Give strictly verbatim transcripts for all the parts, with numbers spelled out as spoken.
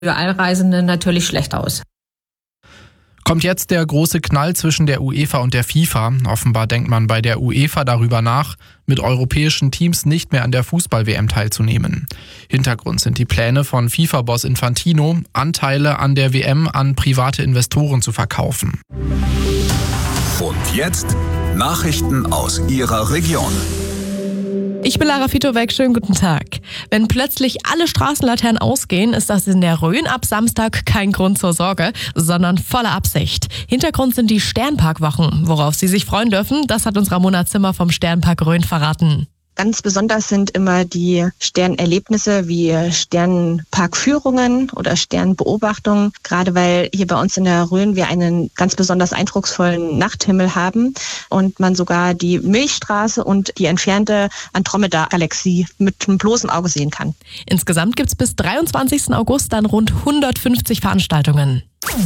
für Allreisende natürlich schlecht aus. Kommt jetzt der große Knall zwischen der UEFA und der FIFA. Offenbar denkt man bei der UEFA darüber nach, mit europäischen Teams nicht mehr an der Fußball-W M teilzunehmen. Hintergrund sind die Pläne von FIFA-Boss Infantino, Anteile an der W M an private Investoren zu verkaufen. Und jetzt Nachrichten aus Ihrer Region. Ich bin Lara Fitowek, schönen guten Tag. Wenn plötzlich alle Straßenlaternen ausgehen, ist das in der Rhön ab Samstag kein Grund zur Sorge, sondern volle Absicht. Hintergrund sind die Sternparkwochen. Worauf Sie sich freuen dürfen, das hat uns Ramona Zimmer vom Sternpark Rhön verraten. Ganz besonders sind immer die Sternerlebnisse wie Sternparkführungen oder Sternbeobachtungen, gerade weil hier bei uns in der Rhön wir einen ganz besonders eindrucksvollen Nachthimmel haben und man sogar die Milchstraße und die entfernte Andromeda-Galaxie mit einem bloßen Auge sehen kann. Insgesamt gibt es bis dreiundzwanzigsten August dann rund hundertfünfzig Veranstaltungen.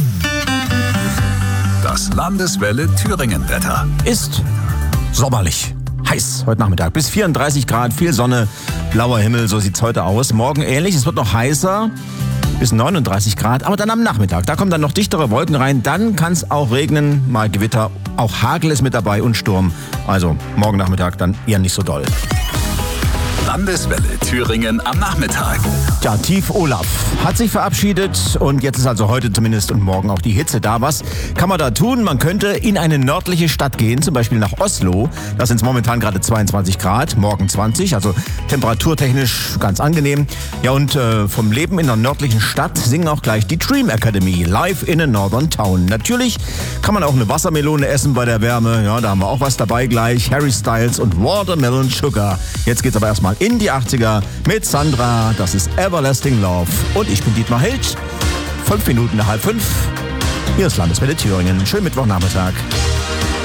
Das Landeswelle Thüringen-Wetter ist sommerlich. Heiß heute Nachmittag. Bis vierunddreißig Grad, viel Sonne, blauer Himmel, so sieht's heute aus. Morgen ähnlich, es wird noch heißer, bis neununddreißig Grad. Aber dann am Nachmittag, da kommen dann noch dichtere Wolken rein. Dann kann es auch regnen, mal Gewitter, auch Hagel ist mit dabei und Sturm. Also morgen Nachmittag dann eher nicht so doll. Landeswelle Thüringen am Nachmittag. Ja, Tief Olaf hat sich verabschiedet und jetzt ist also heute zumindest und morgen auch die Hitze da. Was kann man da tun? Man könnte in eine nördliche Stadt gehen, zum Beispiel nach Oslo. Da sind es momentan gerade zweiundzwanzig Grad, morgen zwanzig, also temperaturtechnisch ganz angenehm. Ja, und äh, vom Leben in einer nördlichen Stadt singen auch gleich die Dream Academy, live in a Northern Town. Natürlich kann man auch eine Wassermelone essen bei der Wärme. Ja, da haben wir auch was dabei gleich. Harry Styles und Watermelon Sugar. Jetzt geht's aber erstmal in die achtziger mit Sandra. Das ist Everlasting Love. Und ich bin Dietmar Hild. Fünf Minuten nach halb fünf. Hier ist Landeswelle Thüringen. Schönen Mittwochnachmittag.